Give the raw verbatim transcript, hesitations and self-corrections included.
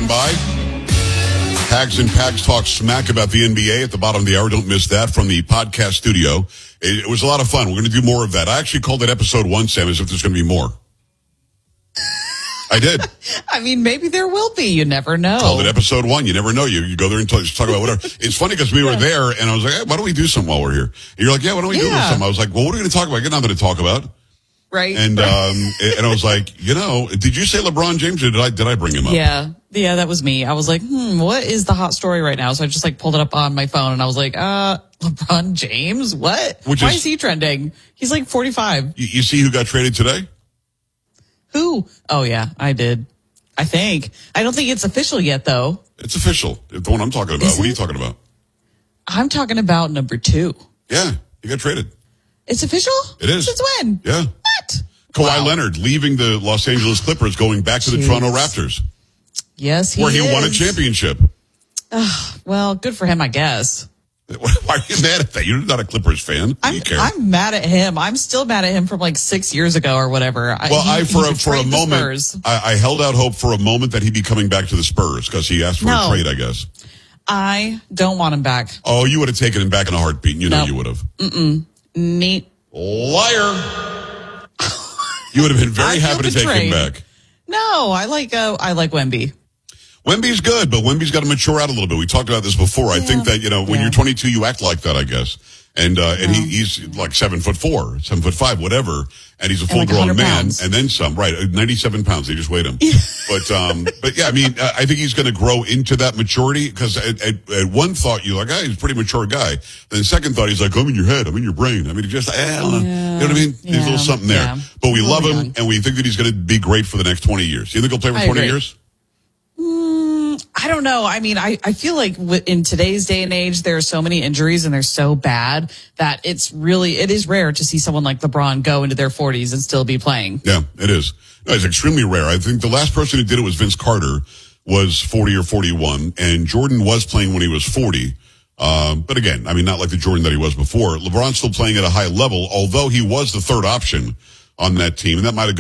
by. Hags and Pags talk smack about the N B A at the bottom of the hour. Don't miss that from the podcast studio. It, it was a lot of fun. We're going to do more of that. I actually called it episode one, Sam, as if there's going to be more. I did. I mean, maybe there will be. You never know. Called it episode one. You never know. You, you go there and talk, talk about whatever. It's funny because we were yeah. there, and I was like, hey, why don't we do something while we're here? And you're like, yeah, why don't we yeah. do something? I was like, well, what are we going to talk about? I got nothing to talk about. Right. And right. um, and I was like, you know, did you say LeBron James, or did I did I bring him up? Yeah. Yeah, that was me. I was like, hmm, what is the hot story right now? So I just like pulled it up on my phone, and I was like, uh, LeBron James? What? Which Why is, is he trending? He's like forty-five. You, you see who got traded today? Who? Oh, yeah, I did. I think. I don't think it's official yet, though. It's official. The one I'm talking about. Is what it? are you talking about? I'm talking about number two. Yeah, he got traded. It's official? It is. Since when? Yeah. What? Kawhi Wow. Leonard leaving the Los Angeles Clippers, going back to the Jeez. Toronto Raptors. Yes, he Where he is. won a championship. Uh, well, good for him, I guess. Why are you mad at that? You're not a Clippers fan. I'm, you care. I'm mad at him. I'm still mad at him from like six years ago or whatever. Well, he, I for he a, for a betrayed the moment, Spurs. I, I held out hope for a moment that he'd be coming back to the Spurs because he asked for No. a trade, I guess. I don't want him back. Oh, you would have taken him back in a heartbeat. You know Nope. you would have. Mm-mm. Neat. Liar. You would have been very I happy feel to take him betrayed. back. No, I like uh, I like Wemby. Wemby's good, but Wemby's got to mature out a little bit. We talked about this before. I Yeah. think that, you know, when Yeah. you're twenty-two, you act like that, I guess. And, uh, and he, he's like seven foot four, seven foot five, whatever. And he's a full like grown one hundred man. pounds. And then some, right. ninety-seven pounds. They just weighed him. but, um, but yeah, I mean, I think he's going to grow into that maturity because at, at, at one thought you're like, ah, he's a pretty mature guy. Then second thought, he's like, I'm in your head. I'm in your brain. I mean, it just, I don't know. Yeah. You know what I mean? Yeah. There's a little something there. Yeah. But we love him Moving on. and we think that he's going to be great for the next twenty years. You think he'll play for I twenty agree. years? Mm, I don't know. I mean, I, I feel like w- in today's day and age, there are so many injuries and they're so bad that it's really, it is rare to see someone like LeBron go into their forties and still be playing. Yeah, it is. No, it's extremely rare. I think the last person who did it was Vince Carter, was forty or forty-one, and Jordan was playing when he was forty. Um, but again, I mean, not like the Jordan that he was before. LeBron's still playing at a high level, although he was the third option on that team, and that might have